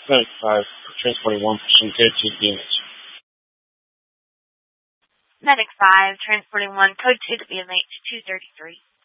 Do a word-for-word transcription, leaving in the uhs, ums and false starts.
Medic five, transporting one person code to the unit. Medic five, transporting one, code two to B M H two thirty-three.